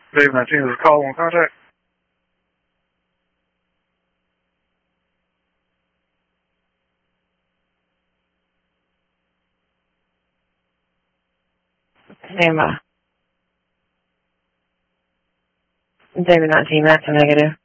Dave 19 is a call on contact. Stand by. David 19, that's a negative.